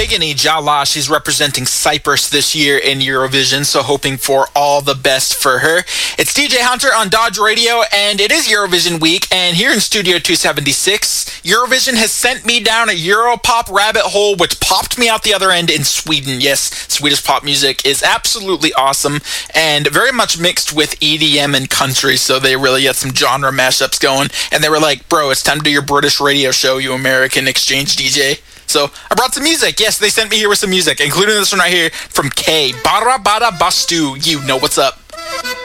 Antigone Jala. She's representing Cyprus this year in Eurovision, so hoping for all the best for her. It's DJ Hunter on Dodge Radio, and it is Eurovision week, and here in Studio 276, Eurovision has sent me down a Europop rabbit hole, which popped me out the other end in Sweden. Yes, Swedish pop music is absolutely awesome, and very much mixed with EDM and country, so they really get some genre mashups going, and they were like, bro, it's time to do your British radio show, you American exchange DJ. So I brought some music. Yes, they sent me here with some music, including this one right here from K. Bara Bara Bastu. You know what's up.